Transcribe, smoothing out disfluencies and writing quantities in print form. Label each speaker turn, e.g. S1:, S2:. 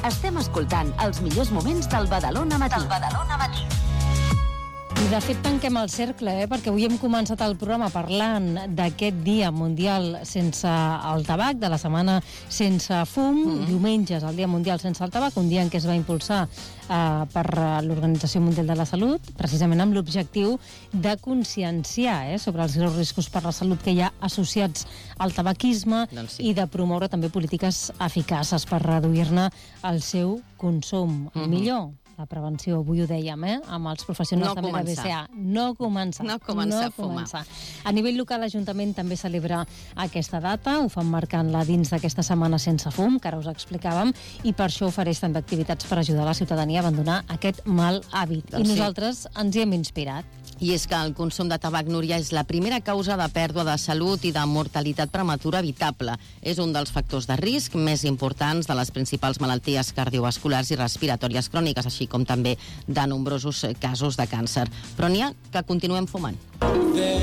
S1: Estem escoltant els millors moments del Badalona Matí.
S2: I de fet tanquem el cercle, perquè avui hem començat el programa parlant d'aquest Dia Mundial sense el tabac, de la setmana sense fum. Diumenge és el Dia Mundial sense el tabac, un dia en què es va impulsar per l'Organització Mundial de la Salut, precisament amb l'objectiu de conscienciar sobre els greus riscos per la salut que hi ha associats al tabaquisme, i de promoure també polítiques eficaces per reduir-ne el seu consum. Millor la prevenció, avui ho dèiem, amb els professionals també de BCA. No començar a fumar. A nivell local, l'Ajuntament també celebra aquesta data, ho fan marcant-la dins d'aquesta setmana sense fum, que ara us explicàvem, i per això ofereix també activitats per ajudar la ciutadania a abandonar aquest mal hàbit. I nosaltres ens hi hem inspirat.
S3: I és que el consum de tabac, Núria, és la primera causa de pèrdua de salut i de mortalitat prematura evitable. És un dels factors de risc més importants de les principals malalties cardiovasculars i respiratòries cròniques, així com també de nombrosos casos de càncer. Però n'hi ha que continuem fumant.